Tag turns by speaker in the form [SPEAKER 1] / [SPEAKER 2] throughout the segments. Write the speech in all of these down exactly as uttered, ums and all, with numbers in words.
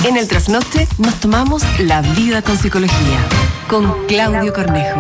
[SPEAKER 1] En el trasnoche nos tomamos la vida con psicología, con Claudio Cornejo.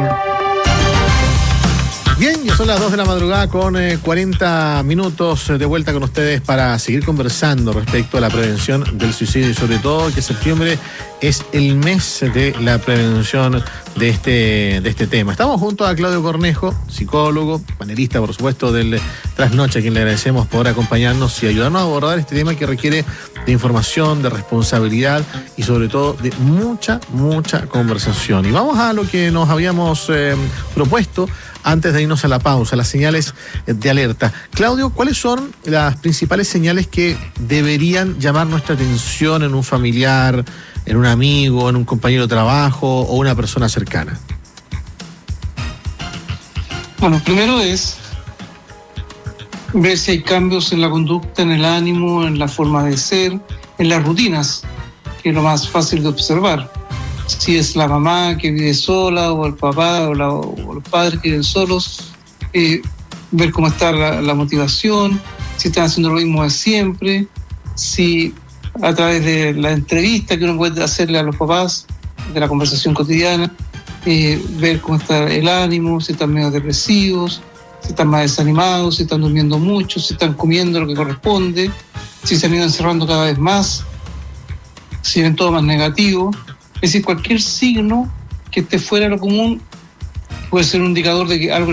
[SPEAKER 2] Bien, ya son las dos de la madrugada con eh, cuarenta minutos de vuelta con ustedes para seguir conversando respecto a la prevención del suicidio y sobre todo que septiembre es el mes de la prevención de este, de este tema. Estamos junto a Claudio Cornejo, psicólogo, panelista por supuesto del Trasnoche, a quien le agradecemos por acompañarnos y ayudarnos a abordar este tema que requiere de información, de responsabilidad y sobre todo de mucha, mucha conversación. Y vamos a lo que nos habíamos eh, propuesto antes de irnos a la pausa, las señales de alerta. Claudio, ¿cuáles son las principales señales que deberían llamar nuestra atención en un familiar, en un amigo, en un compañero de trabajo o una persona cercana?
[SPEAKER 3] Bueno, primero es ver si hay cambios en la conducta, en el ánimo, en la forma de ser, en las rutinas, que es lo más fácil de observar. Si es la mamá que vive sola o el papá o, la, o los padres que viven solos, eh, ver cómo está la, la motivación, si están haciendo lo mismo de siempre, si a través de la entrevista que uno puede hacerle a los papás, de la conversación cotidiana, eh, ver cómo está el ánimo, si están medio depresivos, si están más desanimados, si están durmiendo mucho, si están comiendo lo que corresponde, si se han ido encerrando cada vez más, si ven todo más negativo. Es decir, cualquier signo que esté fuera de lo común puede ser un indicador de que algo